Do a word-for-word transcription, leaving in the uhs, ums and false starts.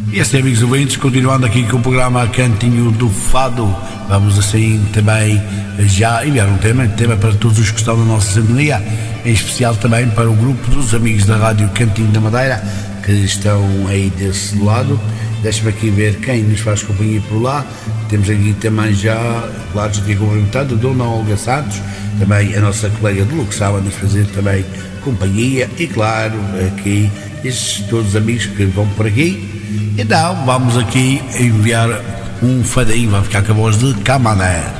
E assim, amigos ouvintes, continuando aqui com o programa Cantinho do Fado, vamos assim também já enviar um tema, um tema para todos os que estão na nossa sintonia, em especial também para o grupo dos amigos da Rádio Cantinho da Madeira, que estão aí desse lado. Deixa-me aqui ver quem nos faz companhia por lá. Temos aqui também já, claro, já tinha cumprimentado a Dona Olga Santos, também a nossa colega de Luxaba, nos fazer também companhia, e claro, aqui estes todos os amigos que vão por aqui. Então vamos aqui enviar um fadinho, vai ficar com a voz de Camané.